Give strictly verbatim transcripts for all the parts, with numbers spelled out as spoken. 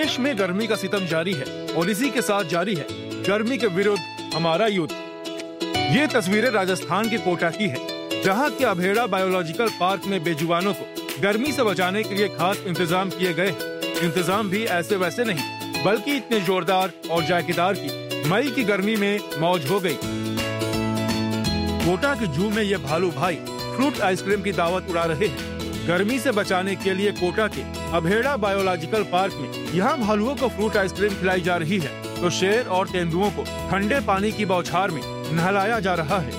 देश में गर्मी का सितम जारी है और इसी के साथ जारी है गर्मी के विरुद्ध हमारा युद्ध। ये तस्वीरें राजस्थान के कोटा की है, जहां के अभेड़ा बायोलॉजिकल पार्क में बेजुबानों को गर्मी से बचाने के लिए खास इंतजाम किए गए। इंतजाम भी ऐसे वैसे नहीं, बल्कि इतने जोरदार और जायकेदार की मई की गर्मी में मौज हो गई। कोटा के जू में ये भालू भाई फ्रूट आइसक्रीम की दावत उड़ा रहे हैं। गर्मी से बचाने के लिए कोटा के अभेड़ा बायोलॉजिकल पार्क में यहाँ भालुओं को फ्रूट आइसक्रीम खिलाई जा रही है, तो शेर और तेंदुओं को ठंडे पानी की बौछार में नहलाया जा रहा है।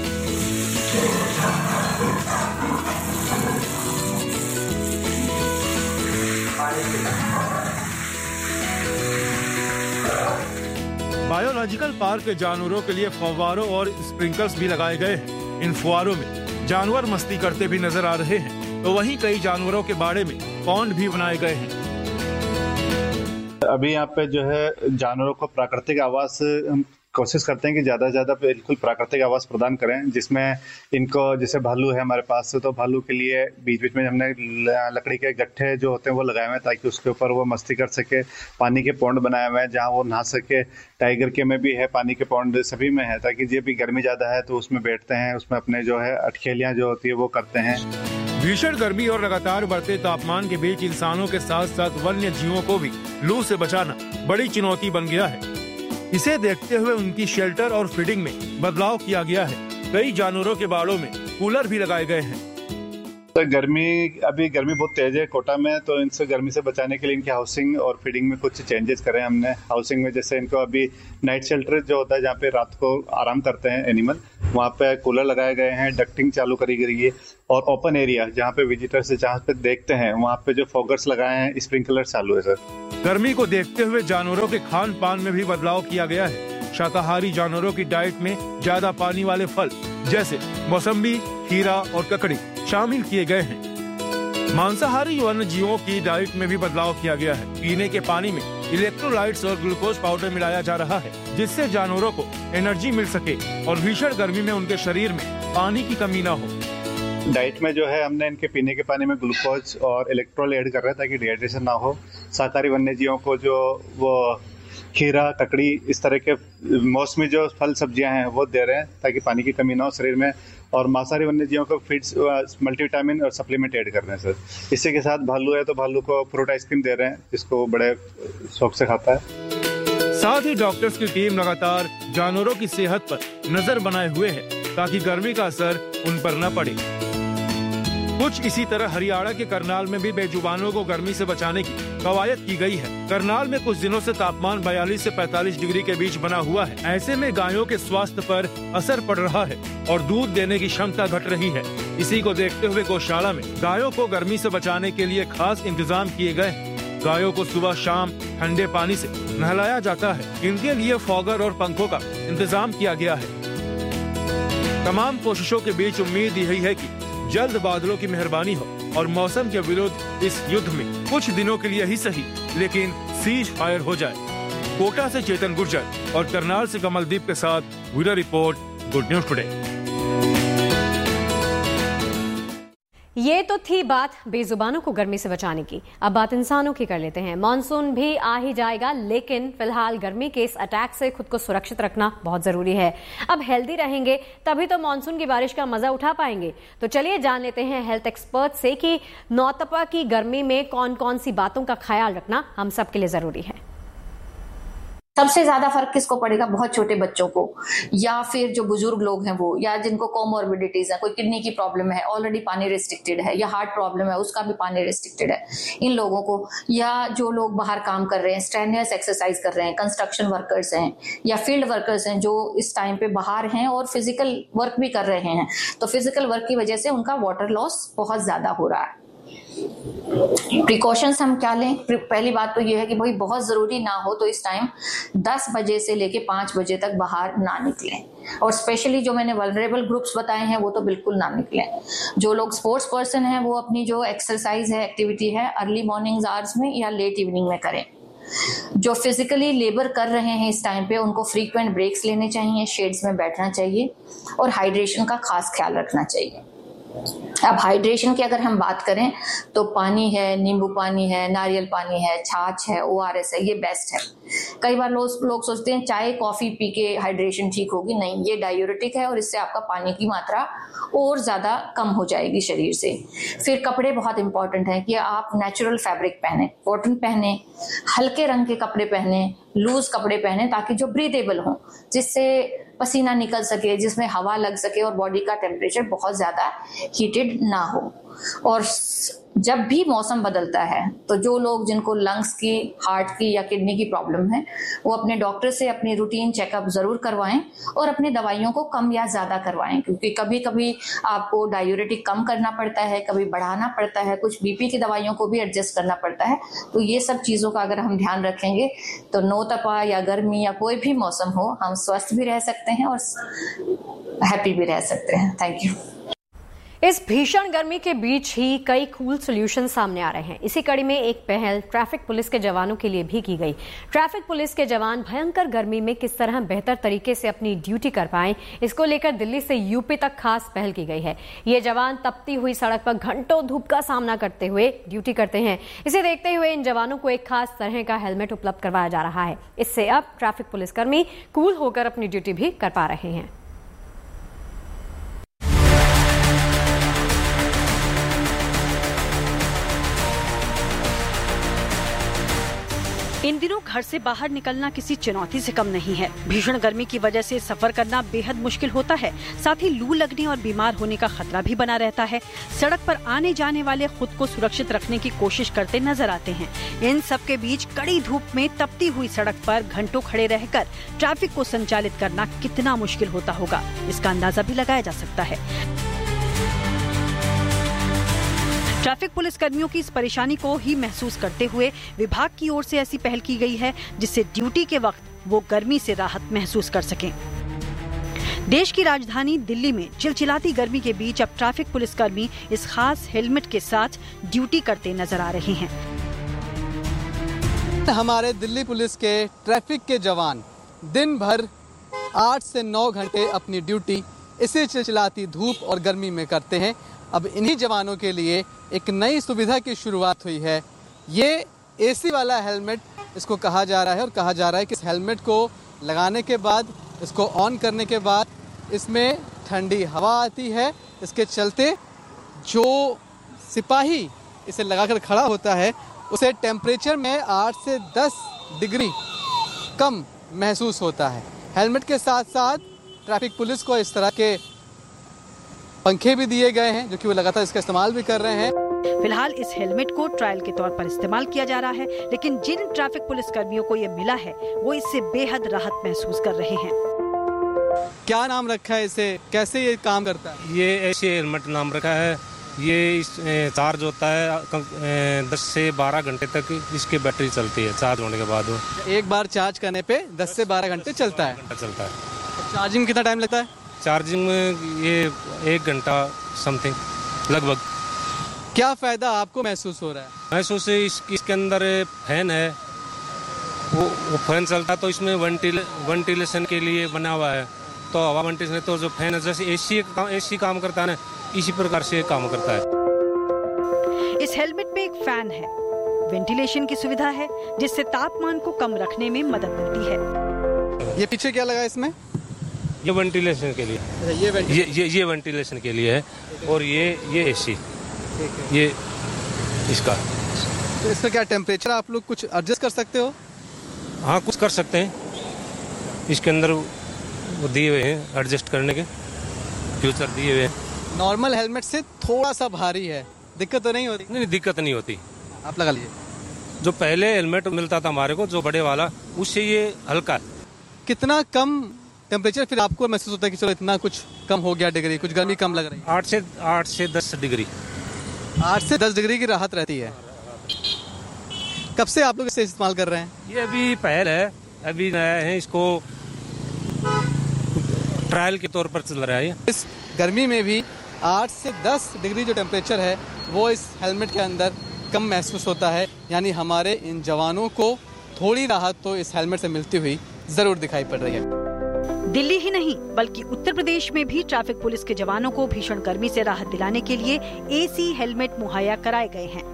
बायोलॉजिकल पार्क के जानवरों के लिए फव्वारों और स्प्रिंकलर्स भी लगाए गए हैं। इन फुहारों में जानवर मस्ती करते भी नजर आ रहे हैं, तो वहीं कई जानवरों के बाड़े में पॉन्ड भी बनाए गए हैं। अभी यहाँ पे जो है जानवरों को प्राकृतिक आवास हम कोशिश करते हैं कि ज़्यादा से ज़्यादा बिल्कुल प्राकृतिक आवास प्रदान करें, जिसमें इनको जैसे भालू है हमारे पास, तो भालू के लिए बीच बीच में हमने लकड़ी के गट्ठे जो होते हैं वो लगाए हुए हैं ताकि उसके ऊपर वो मस्ती कर सके। पानी के पौंड बनाए हुए हैं जहाँ वो नहा सके। टाइगर के में भी है, पानी के पौंड सभी में है, ताकि जब भी गर्मी ज़्यादा है तो उसमें बैठते हैं, उसमें अपने जो है अटखेलियाँ जो होती है वो करते हैं। भीषण गर्मी और लगातार बढ़ते तापमान के बीच इंसानों के साथ साथ वन्य जीवों को भी लू से बचाना बड़ी चुनौती बन गया है। इसे देखते हुए उनकी शेल्टर और फीडिंग में बदलाव किया गया है। कई जानवरों के बाड़ों में कूलर भी लगाए गए हैं। तो गर्मी अभी गर्मी बहुत तेज है कोटा में, तो इनसे गर्मी से बचाने के लिए इनकी हाउसिंग और फीडिंग में कुछ चेंजेस करे हमने। हाउसिंग में जैसे इनको अभी नाइट शेल्टर जो होता है जहाँ पे रात को आराम करते हैं एनिमल, वहाँ पे कूलर लगाए गए हैं, डक्टिंग चालू करी गई है, और ओपन एरिया जहाँ पे विजिटर्स जहाँ पे देखते हैं वहाँ पे जो फॉगर्स लगाए हैं, स्प्रिंकलर चालू है सर। गर्मी को देखते हुए जानवरों के खान पान में भी बदलाव किया गया है। शाकाहारी जानवरों की डाइट में ज्यादा पानी वाले फल जैसे मौसम्बी, खीरा और ककड़ी शामिल किए गए हैं। मांसाहारी वन्य जीवों की डाइट में भी बदलाव किया गया है। पीने के पानी में इलेक्ट्रोलाइट्स और ग्लूकोज पाउडर मिलाया जा रहा है, जिससे जानवरों को एनर्जी मिल सके और भीषण गर्मी में उनके शरीर में पानी की कमी न हो। डाइट में जो है हमने इनके पीने के पानी में ग्लूकोज और इलेक्ट्रोल ऐड कर रहे हैं ताकि डिहाइड्रेशन ना हो। शाकाहारी वन्य जीवों को जो वो खीरा, ककड़ी, इस तरह के मौसमी जो फल सब्जियां हैं वो दे रहे हैं ताकि पानी की कमी ना हो शरीर में। और मांसाहारी वन्य जीवों को फीड्स, मल्टीविटामिन और सप्लीमेंट ऐड कर रहे हैं सर। इसी के साथ भालू है तो भालू को फ्रूट आइसक्रीम दे रहे हैं, जिसको बड़े शौक से खाता है। साथ ही डॉक्टर्स की टीम लगातार जानवरों की सेहत पर नजर बनाए हुए है ताकि गर्मी का असर उन पर न पड़े। कुछ इसी तरह हरियाणा के करनाल में भी बेजुबानों को गर्मी से बचाने की कवायद की गई है। करनाल में कुछ दिनों से तापमान बयालीस से पैंतालीस डिग्री के बीच बना हुआ है। ऐसे में गायों के स्वास्थ्य पर असर पड़ रहा है और दूध देने की क्षमता घट रही है। इसी को देखते हुए गौशाला में गायों को गर्मी से बचाने के लिए खास इंतजाम किए गए हैं। गायों को सुबह शाम ठंडे पानी से नहलाया जाता है। इनके लिए फॉगर और पंखों का इंतजाम किया गया है। तमाम कोशिशों के बीच उम्मीद यही है कि जल्द बादलों की मेहरबानी हो और मौसम के विरुद्ध इस युद्ध में कुछ दिनों के लिए ही सही लेकिन सीज फायर हो जाए। कोटा से चेतन गुर्जर और करनाल से कमलदीप के साथ bureau report, good news today. ये तो थी बात बेजुबानों को गर्मी से बचाने की। अब बात इंसानों की कर लेते हैं। मॉनसून भी आ ही जाएगा, लेकिन फिलहाल गर्मी के इस अटैक से खुद को सुरक्षित रखना बहुत जरूरी है। अब हेल्दी रहेंगे तभी तो मॉनसून की बारिश का मजा उठा पाएंगे। तो चलिए जान लेते हैं हेल्थ एक्सपर्ट से कि नौतपा की गर्मी में कौन कौन सी बातों का ख्याल रखना हम सबके लिए जरूरी है। सबसे ज्यादा फर्क किसको पड़ेगा? बहुत छोटे बच्चों को, या फिर जो बुजुर्ग लोग हैं वो, या जिनको कोमोर्बिडिटीज है, कोई किडनी की प्रॉब्लम है, ऑलरेडी पानी रिस्ट्रिक्टेड है, या हार्ट प्रॉब्लम है उसका भी पानी रिस्ट्रिक्टेड है, इन लोगों को, या जो लोग बाहर काम कर रहे हैं, स्ट्रेनियस एक्सरसाइज कर रहे हैं, कंस्ट्रक्शन वर्कर्स हैं या फील्ड वर्कर्स हैं जो इस टाइम पे बाहर हैं और फिजिकल वर्क भी कर रहे हैं। तो फिजिकल वर्क की वजह से उनका वाटर लॉस बहुत ज्यादा हो रहा है। प्रिकॉशंस हम क्या लें? पहली बात तो ये है कि भाई बहुत जरूरी ना हो तो इस टाइम दस बजे से लेके पांच बजे तक बाहर ना निकलें, और स्पेशली जो मैंने वल्नरेबल ग्रुप्स बताए हैं वो तो बिल्कुल ना निकलें। जो लोग स्पोर्ट्स पर्सन हैं वो अपनी जो एक्सरसाइज है, एक्टिविटी है, अर्ली मॉर्निंग आवर्स में या लेट इवनिंग में करें। जो फिजिकली लेबर कर रहे हैं इस टाइम पे उनको फ्रीक्वेंट ब्रेक्स लेने चाहिए, शेड्स में बैठना चाहिए और हाइड्रेशन का खास ख्याल रखना चाहिए। अब हाइड्रेशन की अगर हम बात करें तो पानी है, नींबू पानी है, नारियल पानी है, छाछ है, ओआरएस है, ये बेस्ट है। कई बार लोग लोग सोचते हैं चाय कॉफी पी के हाइड्रेशन ठीक होगी, नहीं, ये डायूरेटिक है और इससे आपका पानी की मात्रा और ज्यादा कम हो जाएगी शरीर से। फिर कपड़े बहुत इंपॉर्टेंट है कि आप नेचुरल फैब्रिक पहने, कॉटन पहने, हल्के रंग के कपड़े पहने, लूज कपड़े पहने ताकि जो ब्रीदेबल हो, जिससे पसीना निकल सके, जिसमें हवा लग सके और बॉडी का टेम्परेचर बहुत ज्यादा हीटेड ना हो। और जब भी मौसम बदलता है तो जो लोग जिनको लंग्स की, हार्ट की या किडनी की प्रॉब्लम है वो अपने डॉक्टर से अपनी रूटीन चेकअप जरूर करवाएं और अपनी दवाइयों को कम या ज्यादा करवाएं, क्योंकि कभी कभी आपको डायूरेटिक कम करना पड़ता है, कभी बढ़ाना पड़ता है, कुछ बीपी की दवाइयों को भी एडजस्ट करना पड़ता है। तो ये सब चीजों का अगर हम ध्यान रखेंगे तो नौतपा या गर्मी या कोई भी मौसम हो, हम स्वस्थ भी रह सकते हैं और हैप्पी भी रह सकते हैं। Thank you. इस भीषण गर्मी के बीच ही कई कूल सॉल्यूशन सामने आ रहे हैं। इसी कड़ी में एक पहल ट्रैफिक पुलिस के जवानों के लिए भी की गई। ट्रैफिक पुलिस के जवान भयंकर गर्मी में किस तरह बेहतर तरीके से अपनी ड्यूटी कर पाएं, इसको लेकर दिल्ली से यूपी तक खास पहल की गई है। ये जवान तपती हुई सड़क पर घंटों धूप का सामना करते हुए ड्यूटी करते हैं। इसे देखते हुए इन जवानों को एक खास तरह का हेलमेट उपलब्ध करवाया जा रहा है। इससे अब ट्रैफिक पुलिसकर्मी कूल होकर अपनी ड्यूटी भी कर पा रहे हैं। इन दिनों घर से बाहर निकलना किसी चुनौती से कम नहीं है। भीषण गर्मी की वजह से सफर करना बेहद मुश्किल होता है, साथ ही लू लगने और बीमार होने का खतरा भी बना रहता है। सड़क पर आने जाने वाले खुद को सुरक्षित रखने की कोशिश करते नजर आते हैं। इन सब के बीच कड़ी धूप में तपती हुई सड़क पर घंटों खड़े रहकर ट्रैफिक को संचालित करना कितना मुश्किल होता होगा, इसका अंदाजा भी लगाया जा सकता है। ट्रैफिक पुलिस कर्मियों की इस परेशानी को ही महसूस करते हुए विभाग की ओर से ऐसी पहल की गई है जिससे ड्यूटी के वक्त वो गर्मी से राहत महसूस कर सकें। देश की राजधानी दिल्ली में चिलचिलाती गर्मी के बीच अब ट्रैफिक पुलिस कर्मी इस खास हेलमेट के साथ ड्यूटी करते नजर आ रहे हैं। हमारे दिल्ली पुलिस के ट्रैफिक के जवान दिन भर आठ से नौ घंटे अपनी ड्यूटी इसी चिलचिलाती धूप और गर्मी में करते हैं। अब इन्हीं जवानों के लिए एक नई सुविधा की शुरुआत हुई है। ये एसी वाला हेलमेट इसको कहा जा रहा है और कहा जा रहा है कि इस हेलमेट को लगाने के बाद, इसको ऑन करने के बाद इसमें ठंडी हवा आती है। इसके चलते जो सिपाही इसे लगाकर खड़ा होता है उसे टेम्परेचर में आठ से दस डिग्री कम महसूस होता है। हेलमेट के साथ साथ ट्रैफिक पुलिस को इस तरह के पंखे भी दिए गए हैं जो कि वो लगातार इसका इस्तेमाल भी कर रहे हैं। फिलहाल इस हेलमेट को ट्रायल के तौर पर इस्तेमाल किया जा रहा है, लेकिन जिन ट्रैफिक पुलिस कर्मियों को ये मिला है वो इससे बेहद राहत महसूस कर रहे हैं। क्या नाम रखा है इसे, कैसे ये काम करता है? ये ऐसे हेलमेट नाम रखा है। ये इस चार्ज होता है दस से बारह घंटे तक इसकी बैटरी चलती है। चार्ज होने के बाद एक बार चार्ज करने पे दस से बारह घंटे चलता है चलता है चार्जिंग में कितना टाइम लगता है? चार्जिंग में ये एक घंटा समथिंग लगभग। क्या फायदा आपको महसूस हो रहा है? महसूस इस, इसके अंदर फैन है, वो, वो फैन चलता है तो इसमें वेंटिले, वेंटिलेशन के लिए बना हुआ है। तो हवा वेंटिलेशन तो जो फैन है जैसे एसी एसी काम करता है ना, इसी प्रकार से काम करता है। इस हेलमेट में एक फैन है, वेंटिलेशन की सुविधा है जिससे तापमान को कम रखने में मदद मिलती है। ये पीछे क्या लगा इसमें? ये वेंटिलेशन के लिए, ये वेंटिलेशन। ये ये ये वेंटिलेशन के लिए है और ये ये एसी, ये इसका। तो इसका क्या टेम्परेचर आप लोग कुछ एडजस्ट कर सकते हो? हाँ, कुछ कर सकते हैं। इसके अंदर वो दिए हुए हैं एडजस्ट करने के फ्यूचर दिए हुए हैं। नॉर्मल हेलमेट से थोड़ा सा भारी है, दिक्कत तो नहीं होती? नहीं, नहीं दिक्कत नहीं होती। आप लगा लीजिए। जो पहले हेलमेट मिलता था हमारे को, जो बड़े वाला, उससे ये हल्का। कितना कम टेम्परेचर फिर आपको महसूस होता है कि चलो इतना कुछ कम हो गया डिग्री, कुछ गर्मी कम लग रही है? आठ से आठ से दस डिग्री आठ से दस डिग्री की राहत रहती है। कब से आप लोग इसे इस्तेमाल कर रहे हैं? ये अभी पहल है, अभी नया है, इसको ट्रायल के तौर पर चल रहा है। इस गर्मी में भी आठ से दस डिग्री जो टेम्परेचर है वो इस हेलमेट के अंदर कम महसूस होता है। यानी हमारे इन जवानों को थोड़ी राहत तो इस हेलमेट से मिलती हुई जरूर दिखाई पड़ रही है। दिल्ली ही नहीं बल्कि उत्तर प्रदेश में भी ट्रैफिक पुलिस के जवानों को भीषण गर्मी से राहत दिलाने के लिए एसी हेलमेट मुहैया कराए गए हैं।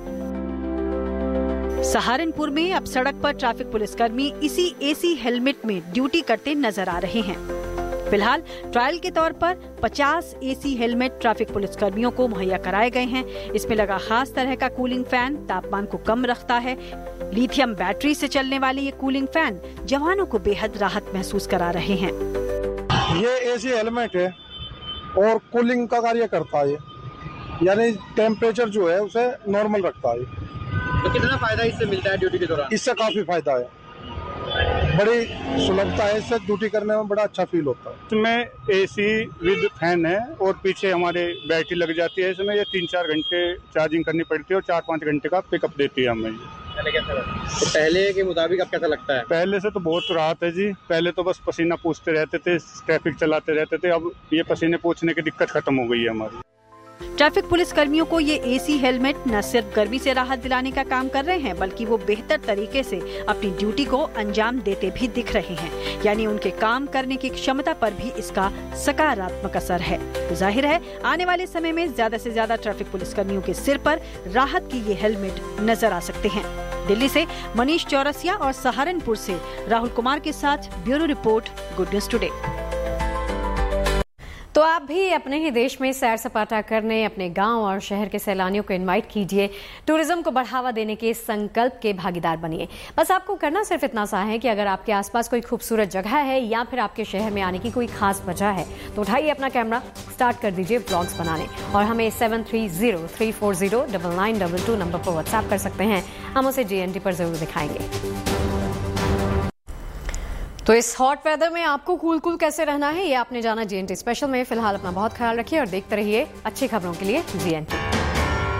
सहारनपुर में अब सड़क पर ट्रैफिक पुलिसकर्मी इसी एसी हेलमेट में ड्यूटी करते नजर आ रहे हैं। फिलहाल ट्रायल के तौर पर पचास एसी हेलमेट ट्रैफिक पुलिसकर्मियों को मुहैया कराए गए हैं। इसमें लगा खास तरह का कूलिंग फैन तापमान को कम रखता है। लिथियम बैटरी से चलने वाले ये कूलिंग फैन जवानों को बेहद राहत महसूस करा रहे हैं। ये एसी हेलमेट है और कूलिंग का कार्य करता है, यानी टेम्परेचर जो है उसे नॉर्मल रखता है। तो कितना फायदा इससे मिलता है ड्यूटी के दौरान? इससे काफी फायदा है, बड़ी सुलभता है, इससे ड्यूटी करने में बड़ा अच्छा फील होता है। इसमें एसी विद फैन है और पीछे हमारे बैटरी लग जाती है। इसमें ये तीन चार घंटे चार्जिंग करनी पड़ती है और चार पाँच घंटे का पिकअप देती है हमें। तो पहले के मुताबिक अब कैसा लगता है? पहले से तो बहुत राहत है जी। पहले तो बस पसीना पूछते रहते थे, ट्रैफिक चलाते रहते थे, अब ये पसीने पूछने की दिक्कत खत्म हो गई है हमारी। ट्रैफिक पुलिस कर्मियों को ये एसी हेलमेट न सिर्फ गर्मी से राहत दिलाने का काम कर रहे हैं बल्कि वो बेहतर तरीके से अपनी ड्यूटी को अंजाम देते भी दिख रहे हैं, यानी उनके काम करने की क्षमता पर भी इसका सकारात्मक असर है। तो जाहिर है आने वाले समय में ज्यादा से ज्यादा ट्रैफिक पुलिस कर्मियों के सिर पर राहत की ये हेलमेट नजर आ सकते हैं। दिल्ली से मनीष चौरसिया और सहारनपुर से राहुल कुमार के साथ bureau report, good news today. तो आप भी अपने ही देश में सैर सपाटा करने अपने गांव और शहर के सैलानियों को इनवाइट कीजिए। टूरिज्म को बढ़ावा देने के संकल्प के भागीदार बनिए। बस आपको करना सिर्फ इतना सा है कि अगर आपके आसपास कोई खूबसूरत जगह है या फिर आपके शहर में आने की कोई खास वजह है तो उठाइए अपना कैमरा, स्टार्ट कर दीजिए व्लॉग्स बनाने और हमें seven three zero three four zero double nine double two number पर व्हाट्सएप कर सकते हैं। हम उसे जी एन टी पर जरूर दिखाएंगे। तो इस हॉट वेदर में आपको कूल कूल कैसे रहना है ये आपने जाना जी एन टी स्पेशल में। फिलहाल अपना बहुत ख्याल रखिए और देखते रहिए अच्छी खबरों के लिए जी एन टी।